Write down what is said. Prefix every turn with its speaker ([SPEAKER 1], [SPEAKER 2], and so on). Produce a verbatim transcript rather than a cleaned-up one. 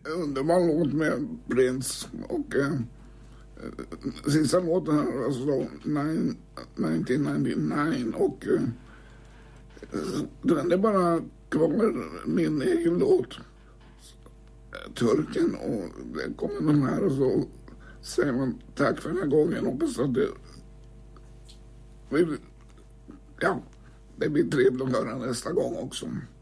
[SPEAKER 1] underbar låt med Prince och eh, sista låten här alltså nittonhundranittionio och eh, den är bara kvar min egen låt Turken och det kommer de här och så säger man tack för den här gången och hoppas att det ja, det blir trevligt att höra nästa gång också.